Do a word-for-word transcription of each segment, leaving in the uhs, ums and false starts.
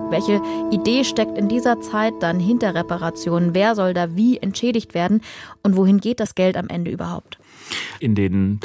Welche Idee steckt in dieser Zeit dann hinter Reparationen? Wer soll da wie entschädigt werden? Und wohin geht das Geld am Ende überhaupt? In den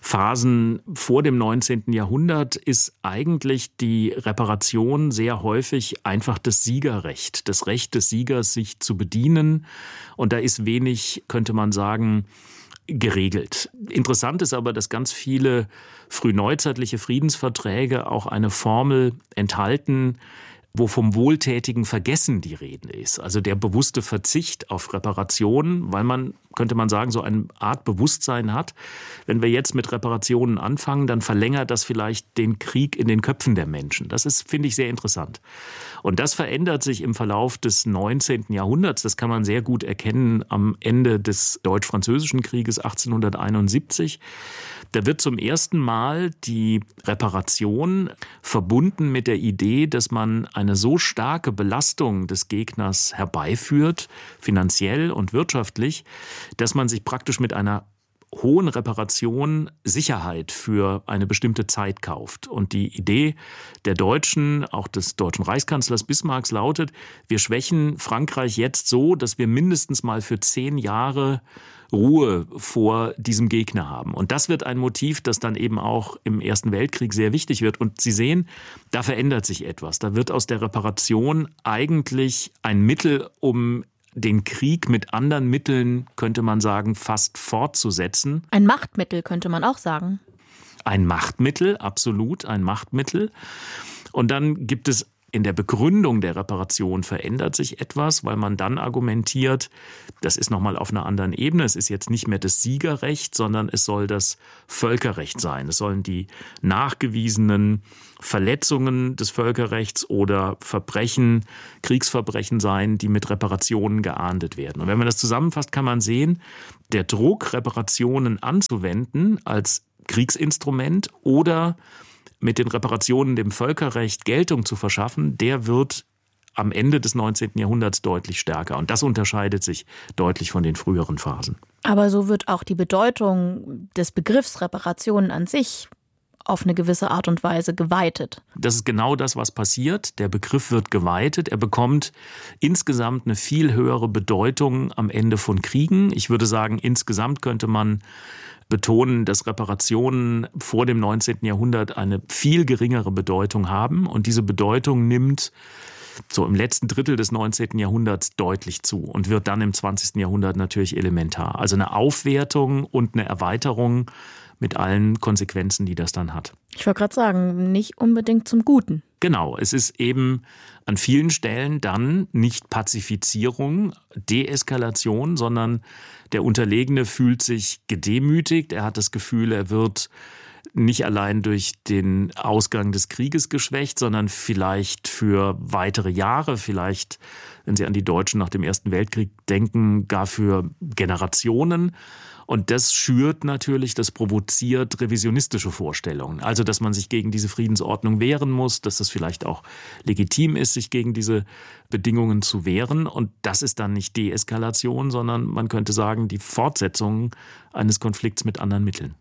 Phasen vor dem neunzehnten Jahrhundert ist eigentlich die Reparation sehr häufig einfach das Siegerrecht, das Recht des Siegers, sich zu bedienen. Und da ist wenig, könnte man sagen, geregelt. Interessant ist aber, dass ganz viele frühneuzeitliche Friedensverträge auch eine Formel enthalten, wo vom wohltätigen Vergessen die Rede ist. Also der bewusste Verzicht auf Reparationen, weil man, könnte man sagen, so eine Art Bewusstsein hat. Wenn wir jetzt mit Reparationen anfangen, dann verlängert das vielleicht den Krieg in den Köpfen der Menschen. Das ist, finde ich, sehr interessant. Und das verändert sich im Verlauf des neunzehnten Jahrhunderts. Das kann man sehr gut erkennen am Ende des Deutsch-Französischen Krieges achtzehnhunderteinundsiebzig. Da wird zum ersten Mal die Reparation verbunden mit der Idee, dass man eine so starke Belastung des Gegners herbeiführt, finanziell und wirtschaftlich, dass man sich praktisch mit einer hohen Reparation Sicherheit für eine bestimmte Zeit kauft. Und die Idee der Deutschen, auch des deutschen Reichskanzlers Bismarcks lautet, wir schwächen Frankreich jetzt so, dass wir mindestens mal für zehn Jahre Ruhe vor diesem Gegner haben. Und das wird ein Motiv, das dann eben auch im Ersten Weltkrieg sehr wichtig wird. Und Sie sehen, da verändert sich etwas. Da wird aus der Reparation eigentlich ein Mittel, um den Krieg mit anderen Mitteln, könnte man sagen, fast fortzusetzen. Ein Machtmittel, könnte man auch sagen. Ein Machtmittel, absolut ein Machtmittel. Und dann gibt es in der Begründung der Reparation verändert sich etwas, weil man dann argumentiert, das ist nochmal auf einer anderen Ebene. Es ist jetzt nicht mehr das Siegerrecht, sondern es soll das Völkerrecht sein. Es sollen die nachgewiesenen Verletzungen des Völkerrechts oder Verbrechen, Kriegsverbrechen sein, die mit Reparationen geahndet werden. Und wenn man das zusammenfasst, kann man sehen, der Druck, Reparationen anzuwenden als Kriegsinstrument oder mit den Reparationen dem Völkerrecht Geltung zu verschaffen, der wird am Ende des neunzehnten Jahrhunderts deutlich stärker. Und das unterscheidet sich deutlich von den früheren Phasen. Aber so wird auch die Bedeutung des Begriffs Reparationen an sich auf eine gewisse Art und Weise geweitet. Das ist genau das, was passiert. Der Begriff wird geweitet. Er bekommt insgesamt eine viel höhere Bedeutung am Ende von Kriegen. Ich würde sagen, insgesamt könnte man betonen, dass Reparationen vor dem neunzehnten Jahrhundert eine viel geringere Bedeutung haben. Und diese Bedeutung nimmt so im letzten Drittel des neunzehnten Jahrhunderts deutlich zu und wird dann im zwanzigsten Jahrhundert natürlich elementar. Also eine Aufwertung und eine Erweiterung mit allen Konsequenzen, die das dann hat. Ich wollte gerade sagen, nicht unbedingt zum Guten. Genau, es ist eben an vielen Stellen dann nicht Pazifizierung, Deeskalation, sondern der Unterlegene fühlt sich gedemütigt. Er hat das Gefühl, er wird nicht allein durch den Ausgang des Krieges geschwächt, sondern vielleicht für weitere Jahre, vielleicht, wenn Sie an die Deutschen nach dem Ersten Weltkrieg denken, gar für Generationen. Und das schürt natürlich, das provoziert revisionistische Vorstellungen. Also, dass man sich gegen diese Friedensordnung wehren muss, dass es vielleicht auch legitim ist, sich gegen diese Bedingungen zu wehren. Und das ist dann nicht Deeskalation, sondern man könnte sagen, die Fortsetzung eines Konflikts mit anderen Mitteln.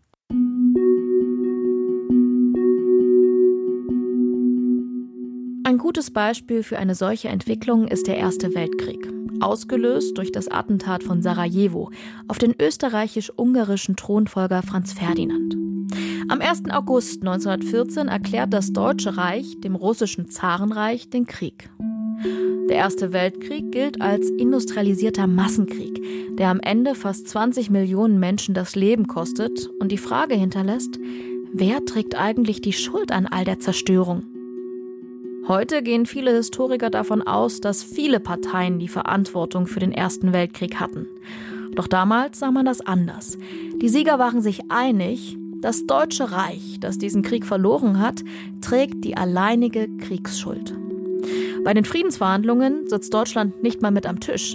Ein gutes Beispiel für eine solche Entwicklung ist der Erste Weltkrieg. Ausgelöst durch das Attentat von Sarajevo auf den österreichisch-ungarischen Thronfolger Franz Ferdinand. Am ersten August neunzehnhundertvierzehn erklärt das Deutsche Reich dem russischen Zarenreich den Krieg. Der Erste Weltkrieg gilt als industrialisierter Massenkrieg, der am Ende fast zwanzig Millionen Menschen das Leben kostet und die Frage hinterlässt, wer trägt eigentlich die Schuld an all der Zerstörung? Heute gehen viele Historiker davon aus, dass viele Parteien die Verantwortung für den Ersten Weltkrieg hatten. Doch damals sah man das anders. Die Sieger waren sich einig, das Deutsche Reich, das diesen Krieg verloren hat, trägt die alleinige Kriegsschuld. Bei den Friedensverhandlungen sitzt Deutschland nicht mal mit am Tisch.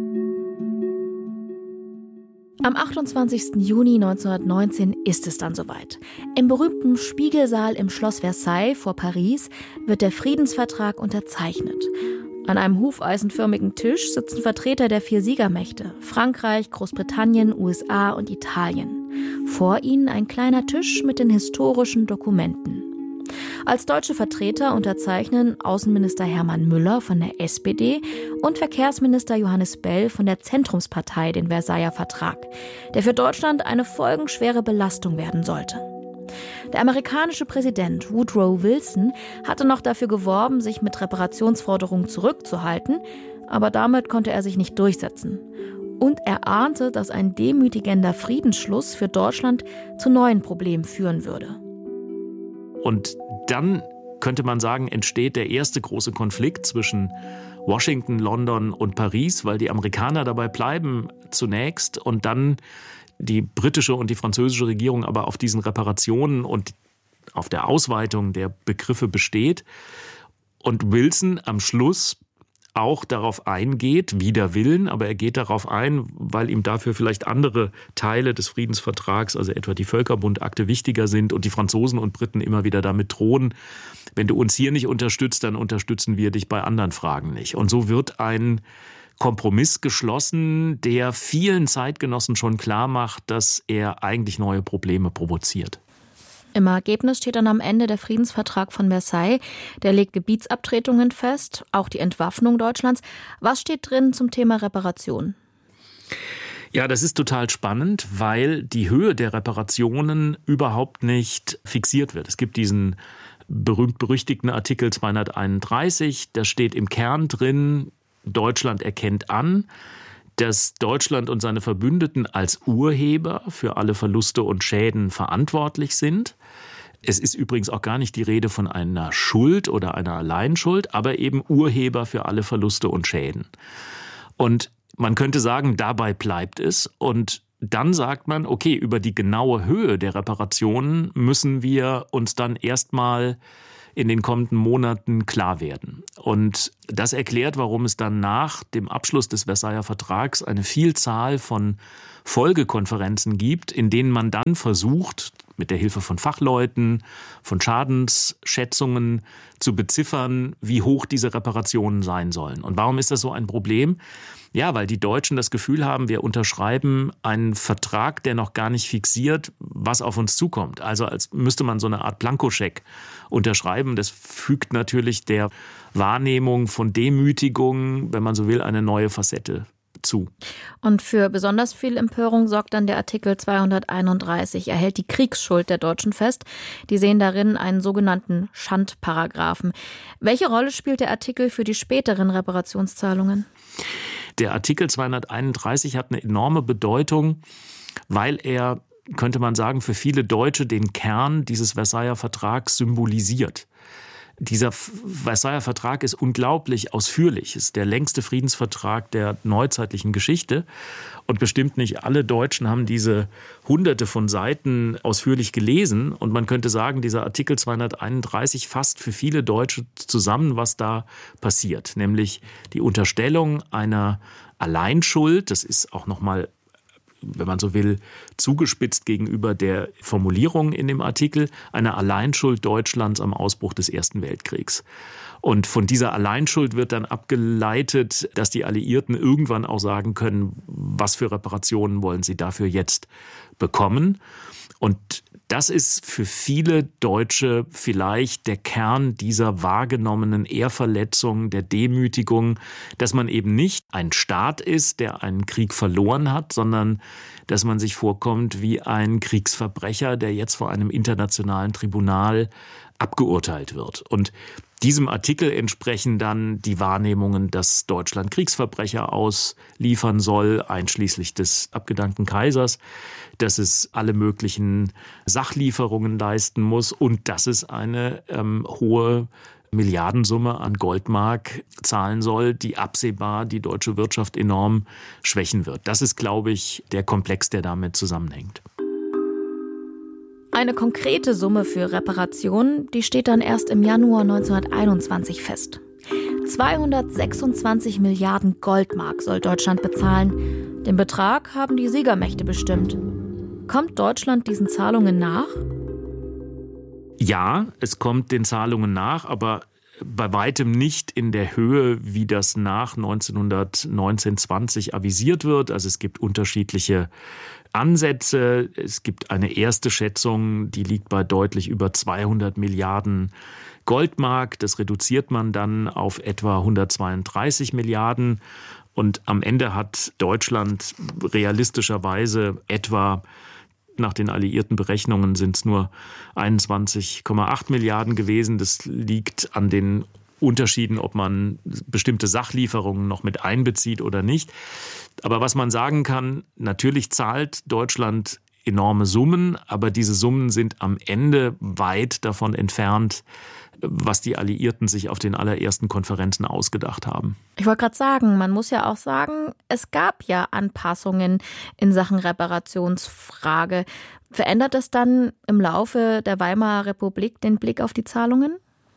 Am achtundzwanzigsten Juni neunzehnhundertneunzehn ist es dann soweit. Im berühmten Spiegelsaal im Schloss Versailles vor Paris wird der Friedensvertrag unterzeichnet. An einem hufeisenförmigen Tisch sitzen Vertreter der vier Siegermächte: Frankreich, Großbritannien, U S A und Italien. Vor ihnen ein kleiner Tisch mit den historischen Dokumenten. Als deutsche Vertreter unterzeichnen Außenminister Hermann Müller von der S P D und Verkehrsminister Johannes Bell von der Zentrumspartei den Versailler Vertrag, der für Deutschland eine folgenschwere Belastung werden sollte. Der amerikanische Präsident Woodrow Wilson hatte noch dafür geworben, sich mit Reparationsforderungen zurückzuhalten, aber damit konnte er sich nicht durchsetzen. Und er ahnte, dass ein demütigender Friedensschluss für Deutschland zu neuen Problemen führen würde. Und dann, könnte man sagen, entsteht der erste große Konflikt zwischen Washington, London und Paris, weil die Amerikaner dabei bleiben zunächst und dann die britische und die französische Regierung aber auf diesen Reparationen und auf der Ausweitung der Begriffe besteht. Und Wilson am Schluss auch darauf eingeht, wider Willen, aber er geht darauf ein, weil ihm dafür vielleicht andere Teile des Friedensvertrags, also etwa die Völkerbundakte, wichtiger sind und die Franzosen und Briten immer wieder damit drohen, wenn du uns hier nicht unterstützt, dann unterstützen wir dich bei anderen Fragen nicht. Und so wird ein Kompromiss geschlossen, der vielen Zeitgenossen schon klar macht, dass er eigentlich neue Probleme provoziert. Im Ergebnis steht dann am Ende der Friedensvertrag von Versailles. Der legt Gebietsabtretungen fest, auch die Entwaffnung Deutschlands. Was steht drin zum Thema Reparation? Ja, das ist total spannend, weil die Höhe der Reparationen überhaupt nicht fixiert wird. Es gibt diesen berühmt-berüchtigten Artikel zweihunderteinunddreißig, da steht im Kern drin, Deutschland erkennt an, dass Deutschland und seine Verbündeten als Urheber für alle Verluste und Schäden verantwortlich sind. Es ist übrigens auch gar nicht die Rede von einer Schuld oder einer Alleinschuld, aber eben Urheber für alle Verluste und Schäden. Und man könnte sagen, dabei bleibt es. Und dann sagt man, okay, über die genaue Höhe der Reparationen müssen wir uns dann erstmal in den kommenden Monaten klar werden. Und das erklärt, warum es dann nach dem Abschluss des Versailler Vertrags eine Vielzahl von Folgekonferenzen gibt, in denen man dann versucht, mit der Hilfe von Fachleuten, von Schadensschätzungen zu beziffern, wie hoch diese Reparationen sein sollen. Und warum ist das so ein Problem? Ja, weil die Deutschen das Gefühl haben, wir unterschreiben einen Vertrag, der noch gar nicht fixiert, was auf uns zukommt. Also als müsste man so eine Art Blankoscheck unterschreiben. Das fügt natürlich der Wahrnehmung von Demütigung, wenn man so will, eine neue Facette zu. Und für besonders viel Empörung sorgt dann der Artikel zweihunderteinunddreißig. Er hält die Kriegsschuld der Deutschen fest. Die sehen darin einen sogenannten Schandparagraphen. Welche Rolle spielt der Artikel für die späteren Reparationszahlungen? Der Artikel zweihunderteinunddreißig hat eine enorme Bedeutung, weil er, könnte man sagen, für viele Deutsche den Kern dieses Versailler Vertrags symbolisiert. Dieser Versailler Vertrag ist unglaublich ausführlich. Es ist der längste Friedensvertrag der neuzeitlichen Geschichte. Und bestimmt nicht alle Deutschen haben diese hunderte von Seiten ausführlich gelesen. Und man könnte sagen, dieser Artikel zweihunderteinunddreißig fasst für viele Deutsche zusammen, was da passiert. Nämlich die Unterstellung einer Alleinschuld. Das ist auch nochmal, wenn man so will, zugespitzt gegenüber der Formulierung in dem Artikel, eine Alleinschuld Deutschlands am Ausbruch des Ersten Weltkriegs. Und von dieser Alleinschuld wird dann abgeleitet, dass die Alliierten irgendwann auch sagen können, was für Reparationen wollen sie dafür jetzt bekommen. Und das ist für viele Deutsche vielleicht der Kern dieser wahrgenommenen Ehrverletzung, der Demütigung, dass man eben nicht ein Staat ist, der einen Krieg verloren hat, sondern dass man sich vorkommt wie ein Kriegsverbrecher, der jetzt vor einem internationalen Tribunal abgeurteilt wird. Und diesem Artikel entsprechen dann die Wahrnehmungen, dass Deutschland Kriegsverbrecher ausliefern soll, einschließlich des abgedankten Kaisers, dass es alle möglichen Sachlieferungen leisten muss und dass es eine ähm, hohe Milliardensumme an Goldmark zahlen soll, die absehbar die deutsche Wirtschaft enorm schwächen wird. Das ist, glaube ich, der Komplex, der damit zusammenhängt. Eine konkrete Summe für Reparationen, die steht dann erst im Januar neunzehnhunderteinundzwanzig fest. zweihundertsechsundzwanzig Milliarden Goldmark soll Deutschland bezahlen. Den Betrag haben die Siegermächte bestimmt. Kommt Deutschland diesen Zahlungen nach? Ja, es kommt den Zahlungen nach, aber bei weitem nicht in der Höhe, wie das nach neunzehnhundertneunzehn zwanzig avisiert wird. Also es gibt unterschiedliche Ansätze. Es gibt eine erste Schätzung, die liegt bei deutlich über zweihundert Milliarden Goldmark. Das reduziert man dann auf etwa hundertzweiunddreißig Milliarden. Und am Ende hat Deutschland realistischerweise etwa, nach den alliierten Berechnungen sind es nur einundzwanzig Komma acht Milliarden gewesen. Das liegt an den Unterschieden, ob man bestimmte Sachlieferungen noch mit einbezieht oder nicht. Aber was man sagen kann, natürlich zahlt Deutschland enorme Summen, aber diese Summen sind am Ende weit davon entfernt, was die Alliierten sich auf den allerersten Konferenzen ausgedacht haben. Ich wollte gerade sagen, man muss ja auch sagen, es gab ja Anpassungen in Sachen Reparationsfrage. Verändert das dann im Laufe der Weimarer Republik den Blick auf die Zahlungen?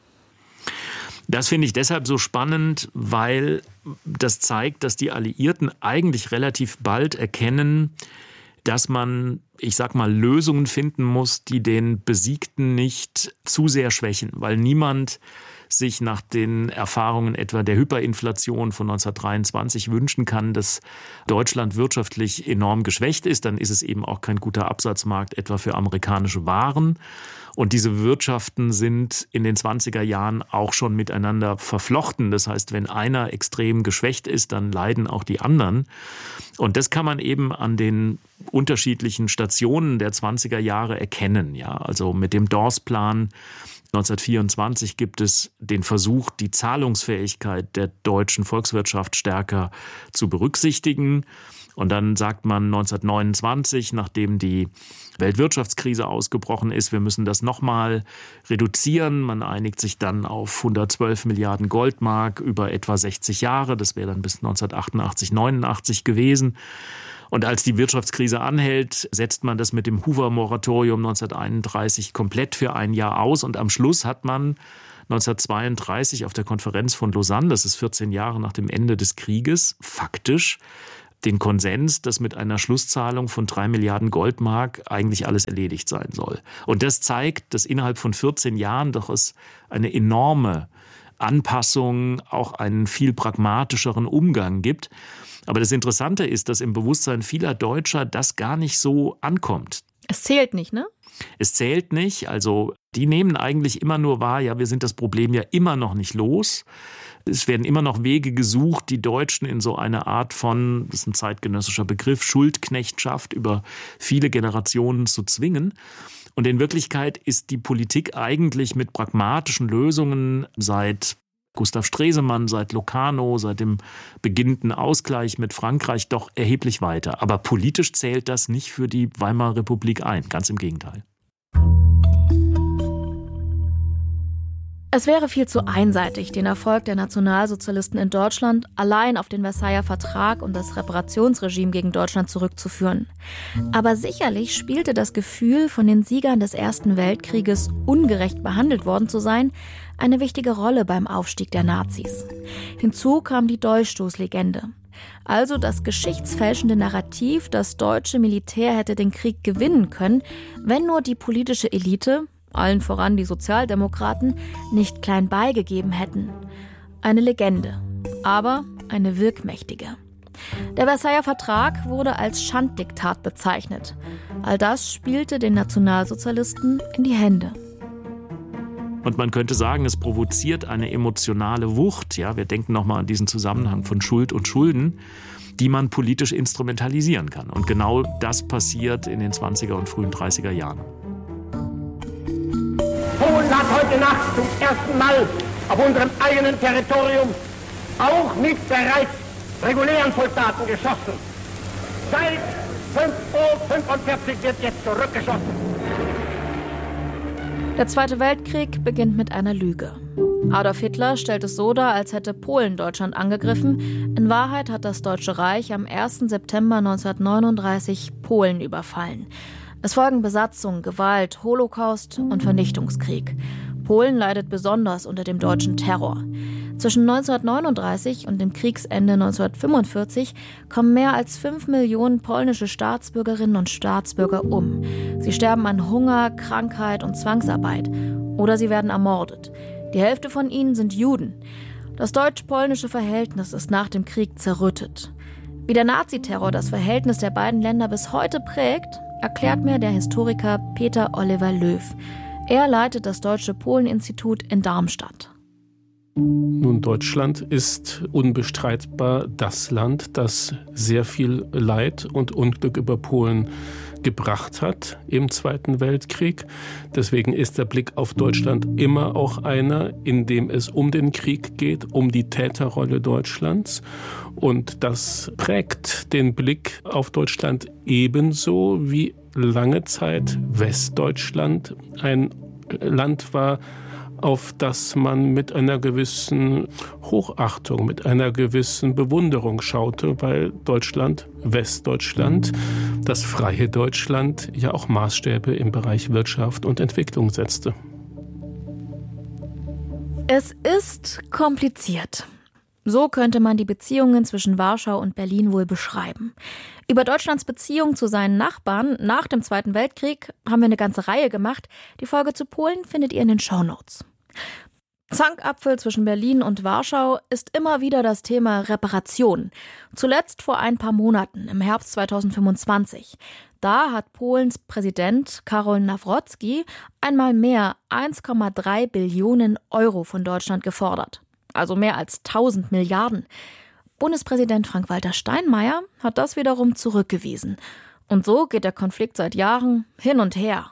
Das finde ich deshalb so spannend, weil das zeigt, dass die Alliierten eigentlich relativ bald erkennen, dass man, ich sag mal, Lösungen finden muss, die den Besiegten nicht zu sehr schwächen, weil niemand sich nach den Erfahrungen etwa der Hyperinflation von neunzehnhundertdreiundzwanzig wünschen kann, dass Deutschland wirtschaftlich enorm geschwächt ist. Dann ist es eben auch kein guter Absatzmarkt etwa für amerikanische Waren. Und diese Wirtschaften sind in den zwanziger Jahren auch schon miteinander verflochten. Das heißt, wenn einer extrem geschwächt ist, dann leiden auch die anderen. Und das kann man eben an den unterschiedlichen Stationen der zwanziger Jahre erkennen. Ja, also mit dem Dawes-Plan neunzehnhundertvierundzwanzig gibt es den Versuch, die Zahlungsfähigkeit der deutschen Volkswirtschaft stärker zu berücksichtigen. Und dann sagt man neunzehnhundertneunundzwanzig, nachdem die Weltwirtschaftskrise ausgebrochen ist, wir müssen das nochmal reduzieren. Man einigt sich dann auf hundertzwölf Milliarden Goldmark über etwa sechzig Jahre. Das wäre dann bis neunzehnhundertachtundachtzig, neunundachtzig gewesen. Und als die Wirtschaftskrise anhält, setzt man das mit dem Hoover-Moratorium neunzehnhunderteinunddreißig komplett für ein Jahr aus. Und am Schluss hat man neunzehnhundertzweiunddreißig auf der Konferenz von Lausanne, das ist vierzehn Jahre nach dem Ende des Krieges, faktisch den Konsens, dass mit einer Schlusszahlung von drei Milliarden Goldmark eigentlich alles erledigt sein soll. Und das zeigt, dass innerhalb von vierzehn Jahren doch es eine enorme Anpassung, auch einen viel pragmatischeren Umgang gibt. Aber das Interessante ist, dass im Bewusstsein vieler Deutscher das gar nicht so ankommt. Es zählt nicht, ne? Es zählt nicht. Also die nehmen eigentlich immer nur wahr, ja, wir sind das Problem ja immer noch nicht los. Es werden immer noch Wege gesucht, die Deutschen in so eine Art von, das ist ein zeitgenössischer Begriff, Schuldknechtschaft über viele Generationen zu zwingen. Und in Wirklichkeit ist die Politik eigentlich mit pragmatischen Lösungen seit Gustav Stresemann, seit Locarno, seit dem beginnenden Ausgleich mit Frankreich doch erheblich weiter. Aber politisch zählt das nicht für die Weimarer Republik ein, ganz im Gegenteil. Es wäre viel zu einseitig, den Erfolg der Nationalsozialisten in Deutschland allein auf den Versailler Vertrag und das Reparationsregime gegen Deutschland zurückzuführen. Aber sicherlich spielte das Gefühl, von den Siegern des Ersten Weltkrieges ungerecht behandelt worden zu sein, eine wichtige Rolle beim Aufstieg der Nazis. Hinzu kam die Dolchstoßlegende. Also das geschichtsfälschende Narrativ, das deutsche Militär hätte den Krieg gewinnen können, wenn nur die politische Elite, allen voran die Sozialdemokraten, nicht klein beigegeben hätten. Eine Legende, aber eine wirkmächtige. Der Versailler Vertrag wurde als Schanddiktat bezeichnet. All das spielte den Nationalsozialisten in die Hände. Und man könnte sagen, es provoziert eine emotionale Wucht. Ja, wir denken nochmal an diesen Zusammenhang von Schuld und Schulden, die man politisch instrumentalisieren kann. Und genau das passiert in den zwanziger und frühen dreißiger Jahren. Polen hat heute Nacht zum ersten Mal auf unserem eigenen Territorium auch mit bereits regulären Soldaten geschossen. Seit fünf Uhr fünfundvierzig wird jetzt zurückgeschossen. Der Zweite Weltkrieg beginnt mit einer Lüge. Adolf Hitler stellt es so dar, als hätte Polen Deutschland angegriffen. In Wahrheit hat das Deutsche Reich am ersten September neunzehnhundertneununddreißig Polen überfallen. Es folgen Besatzung, Gewalt, Holocaust und Vernichtungskrieg. Polen leidet besonders unter dem deutschen Terror. Zwischen neunzehnhundertneununddreißig und dem Kriegsende neunzehnhundertfünfundvierzig kommen mehr als fünf Millionen polnische Staatsbürgerinnen und Staatsbürger um. Sie sterben an Hunger, Krankheit und Zwangsarbeit. Oder sie werden ermordet. Die Hälfte von ihnen sind Juden. Das deutsch-polnische Verhältnis ist nach dem Krieg zerrüttet. Wie der Naziterror das Verhältnis der beiden Länder bis heute prägt, erklärt mir der Historiker Peter Oliver Löw. Er leitet das Deutsche Polen-Institut in Darmstadt. Nun, Deutschland ist unbestreitbar das Land, das sehr viel Leid und Unglück über Polen gebracht hat im Zweiten Weltkrieg. Deswegen ist der Blick auf Deutschland immer auch einer, in dem es um den Krieg geht, um die Täterrolle Deutschlands. Und das prägt den Blick auf Deutschland ebenso, wie lange Zeit Westdeutschland ein Land war, auf das man mit einer gewissen Hochachtung, mit einer gewissen Bewunderung schaute, weil Deutschland, Westdeutschland, das freie Deutschland ja auch Maßstäbe im Bereich Wirtschaft und Entwicklung setzte. Es ist kompliziert. So könnte man die Beziehungen zwischen Warschau und Berlin wohl beschreiben. Über Deutschlands Beziehung zu seinen Nachbarn nach dem Zweiten Weltkrieg haben wir eine ganze Reihe gemacht. Die Folge zu Polen findet ihr in den Shownotes. Zankapfel zwischen Berlin und Warschau ist immer wieder das Thema Reparation. Zuletzt vor ein paar Monaten, im Herbst zweitausendfünfundzwanzig. Da hat Polens Präsident Karol Nawrocki einmal mehr eins Komma drei Billionen Euro von Deutschland gefordert. Also mehr als tausend Milliarden. Bundespräsident Frank-Walter Steinmeier hat das wiederum zurückgewiesen. Und so geht der Konflikt seit Jahren hin und her.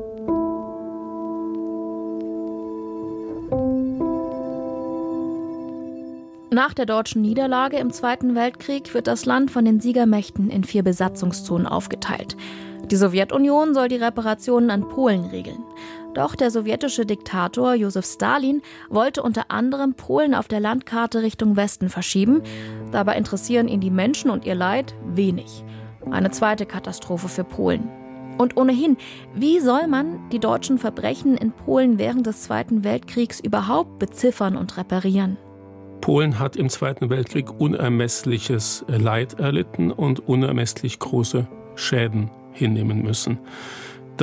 Nach der deutschen Niederlage im Zweiten Weltkrieg wird das Land von den Siegermächten in vier Besatzungszonen aufgeteilt. Die Sowjetunion soll die Reparationen an Polen regeln. Doch der sowjetische Diktator Josef Stalin wollte unter anderem Polen auf der Landkarte Richtung Westen verschieben. Dabei interessieren ihn die Menschen und ihr Leid wenig. Eine zweite Katastrophe für Polen. Und ohnehin, wie soll man die deutschen Verbrechen in Polen während des Zweiten Weltkriegs überhaupt beziffern und reparieren? Polen hat im Zweiten Weltkrieg unermessliches Leid erlitten und unermesslich große Schäden hinnehmen müssen.